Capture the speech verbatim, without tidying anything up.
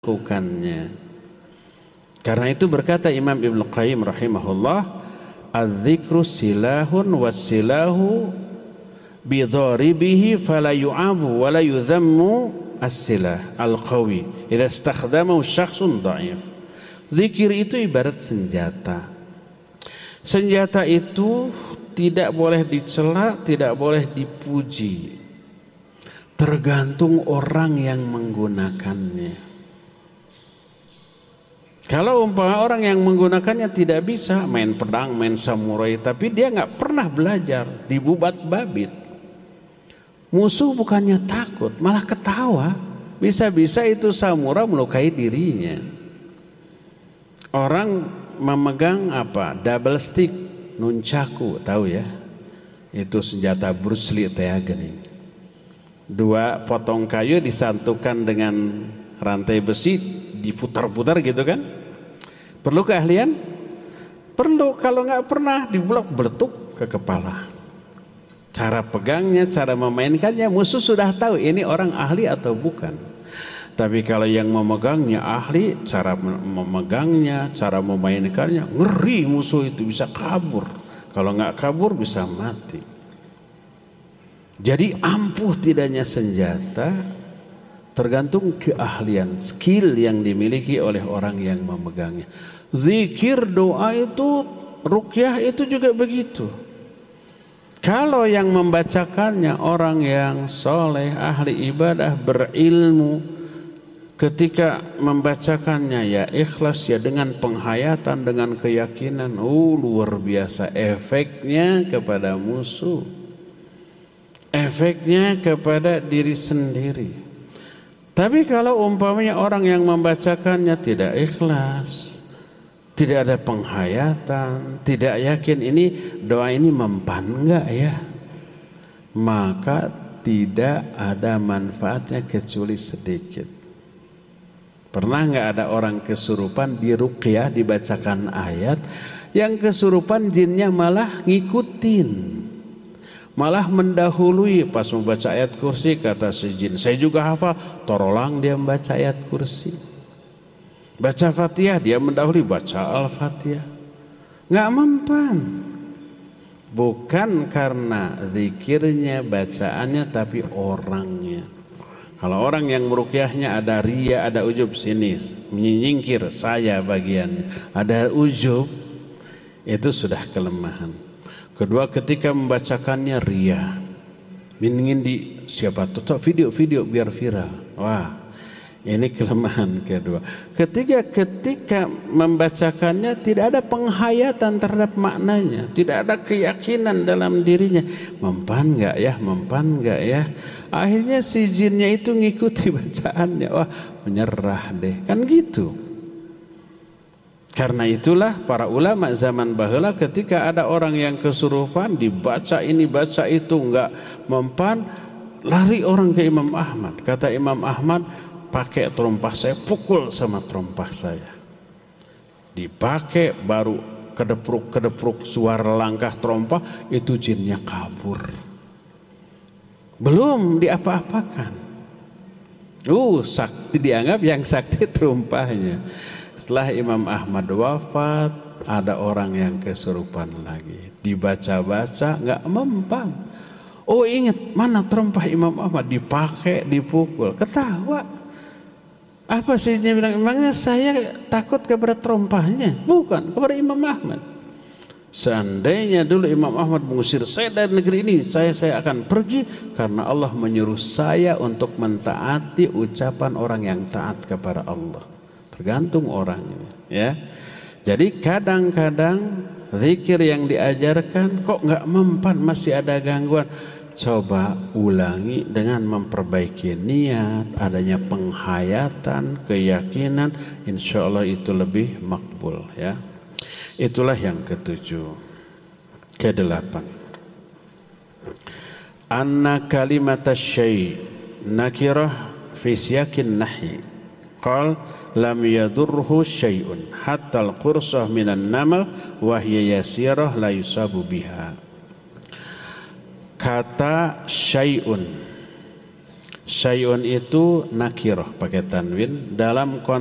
melakukannya. Karena itu berkata Imam Ibnu Qayyim rahimahullah, "Adz-dzikru silahun was-silahu bidharibihi fala yu'abu wa la yudhammu as-silah al-qawi idza istakhdamahu syakhsun dha'if." Zikir itu ibarat senjata. Senjata itu tidak boleh dicela, tidak boleh dipuji. Tergantung orang yang menggunakannya. Kalau umpama orang yang menggunakannya tidak bisa main pedang, main samurai, tapi dia nggak pernah belajar, dibubat babit. Musuh bukannya takut, malah ketawa. Bisa-bisa itu samurai melukai dirinya. Orang memegang apa? Double stick, nunchaku, tahu ya? Itu senjata Bruce Lee teh geuning. Dua potong kayu disatukan dengan rantai besi, diputar-putar gitu kan? Perlu keahlian? Perlu. Kalau nggak pernah diblok beletuk ke kepala. Cara pegangnya, cara memainkannya, musuh sudah tahu ini orang ahli atau bukan. Tapi kalau yang memegangnya ahli, cara memegangnya, cara memainkannya, ngeri, musuh itu bisa kabur. Kalau nggak kabur bisa mati. Jadi ampuh tidaknya senjata tergantung keahlian, skill yang dimiliki oleh orang yang memegangnya. Zikir, doa itu, ruqyah itu juga begitu. Kalau yang membacakannya orang yang soleh, ahli ibadah, berilmu, ketika membacakannya ya ikhlas, ya dengan penghayatan, dengan keyakinan, oh luar biasa efeknya kepada musuh, efeknya kepada diri sendiri. Tapi kalau umpamanya orang yang membacakannya tidak ikhlas, tidak ada penghayatan, tidak yakin ini doa ini mempan enggak ya, maka tidak ada manfaatnya kecuali sedikit. Pernah enggak ada orang kesurupan di ruqyah dibacakan ayat, yang kesurupan jinnya malah ngikutin, malah mendahului. Pas membaca ayat kursi kata si jin, saya juga hafal, torolang dia membaca ayat kursi. Baca Fatihah dia mendahului, baca Al-Fatihah. Nggak mempan. Bukan karena zikirnya, bacaannya, tapi orangnya. Kalau orang yang meruqyahnya ada riya, ada ujub, sini menyingkir saya bagiannya, ada ujub, itu sudah kelemahan. Kedua, ketika membacakannya ria, ingin di siapa tuh video-video biar viral. Wah, ini kelemahan kedua. Ketiga, ketika membacakannya tidak ada penghayatan terhadap maknanya, tidak ada keyakinan dalam dirinya. Mempan enggak ya? Mempan enggak ya? Akhirnya si jinnya itu ngikuti bacaannya. Wah, menyerah deh. Kan gitu. Karena itulah para ulama zaman baheula ketika ada orang yang kesurupan dibaca ini baca itu enggak mempan, lari orang ke Imam Ahmad. Kata Imam Ahmad, pakai terompah saya, pukul sama terompah saya. Dipakai baru kedepruk-kedepruk suara langkah terompah, itu jinnya kabur. Belum diapa-apakan. Uh, sakti dianggap yang sakti terompahnya. Setelah Imam Ahmad wafat, ada orang yang kesurupan lagi. Dibaca-baca nggak mempan. Oh ingat, mana terompah Imam Ahmad? Dipakai, dipukul, ketawa. Apa sih dia bilang? Emangnya saya takut kepada terompahnya? Bukan, kepada Imam Ahmad. Seandainya dulu Imam Ahmad mengusir saya dari negeri ini, saya saya akan pergi karena Allah menyuruh saya untuk mentaati ucapan orang yang taat kepada Allah. Tergantung orangnya, ya. Jadi kadang-kadang zikir yang diajarkan kok nggak mempan, masih ada gangguan. Coba ulangi dengan memperbaiki niat, adanya penghayatan, keyakinan, insya Allah itu lebih makbul, ya. Itulah yang ketujuh. Kedelapan, anna kalimat syai' nakirah fi siyakin nahi. Qal lam yadurhu syai'un hatta al-qursah minan namal wa hiya yasirah la yusabu biha. Kata syai'un Syai'un itu nakiroh pakai tanwin dalam